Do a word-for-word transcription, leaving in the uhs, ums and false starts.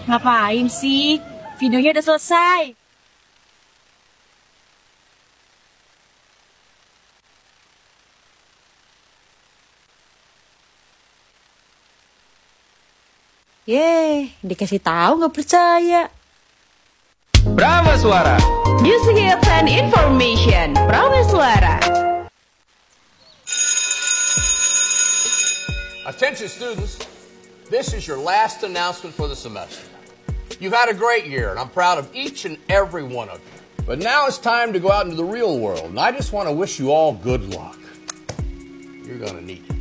Ngapain sih? Videonya udah selesai. Yeay, dikasih tahu nggak percaya. Brava Suara. Music hits and information. Brava Suara. Attention students, this is your last announcement for the semester. You've had a great year, and I'm proud of each and every one of you. But now it's time to go out into the real world, and I just want to wish you all good luck. You're going to need it.